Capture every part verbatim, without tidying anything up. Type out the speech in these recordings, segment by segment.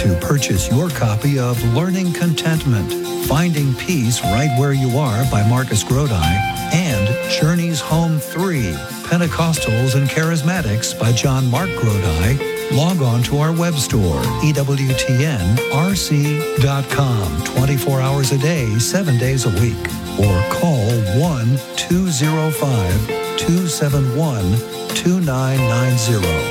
to purchase your copy of Learning Contentment, Finding Peace Right Where You Are by Marcus Grodi, and Journeys Home three, Pentecostals and Charismatics by John Mark Grodi, log on to our web store, E W T N R C dot com, twenty-four hours a day, seven days a week, or call one two zero five, two seven one, two nine nine zero.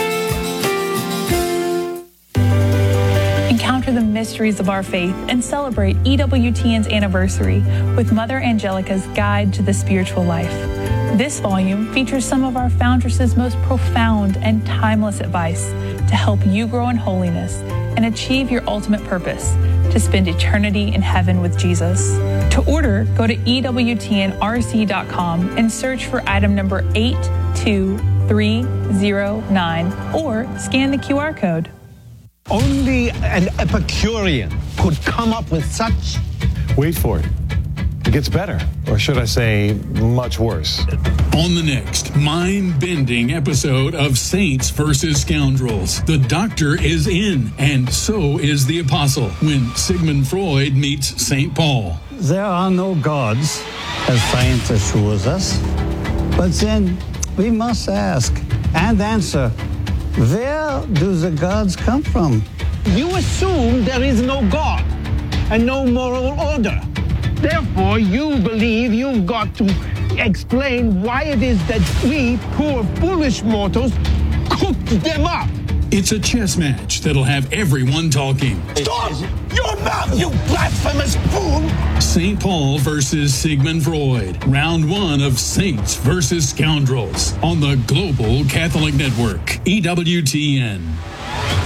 Encounter the mysteries of our faith and celebrate E W T N's anniversary with Mother Angelica's Guide to the Spiritual Life. This volume features some of our foundress's most profound and timeless advice to help you grow in holiness and achieve your ultimate purpose, to spend eternity in heaven with Jesus. To order, go to E W T N R C dot com and search for item number eight two three zero nine or scan the Q R code. Only an Epicurean could come up with such... Wait for it. It gets better. Or should I say, much worse. On the next mind-bending episode of Saints versus Scoundrels, the doctor is in, and so is the apostle, when Sigmund Freud meets Saint Paul. There are no gods, as science assures us. But then we must ask and answer, where do the gods come from? You assume there is no God and no moral order. Therefore, you believe you've got to explain why it is that we, poor, foolish mortals, cooked them up. It's a chess match that'll have everyone talking. Stop your mouth, you blasphemous fool! Saint Paul versus Sigmund Freud. Round one of Saints versus Scoundrels on the Global Catholic Network, E W T N.